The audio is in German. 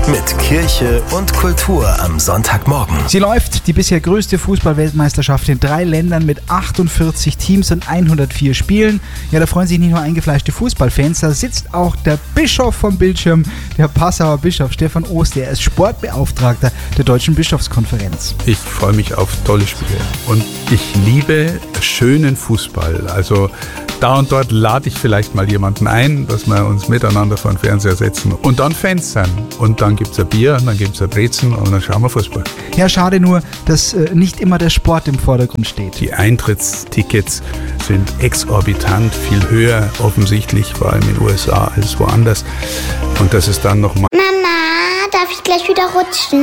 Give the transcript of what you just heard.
Mit Kirche und Kultur am Sonntagmorgen. Sie läuft, die bisher größte Fußball-Weltmeisterschaft in 3 Ländern mit 48 Teams und 104 Spielen. Ja, da freuen sich nicht nur eingefleischte Fußballfans, da sitzt auch der Bischof vom Bildschirm, der Passauer Bischof Stefan Oster. Er ist Sportbeauftragter der Deutschen Bischofskonferenz. Ich freue mich auf tolle Spiele und ich liebe schönen Fußball. Also da und dort lade ich vielleicht mal jemanden ein, dass wir uns miteinander vor den Fernseher setzen und dann Fans sein. Und dann gibt es ein Bier, und dann gibt es ein Brezen und dann schauen wir Fußball. Ja, schade nur, dass nicht immer der Sport im Vordergrund steht. Die Eintrittstickets sind exorbitant, viel höher offensichtlich, vor allem in den USA als woanders. Und das ist dann nochmal... Mama, darf ich gleich wieder rutschen?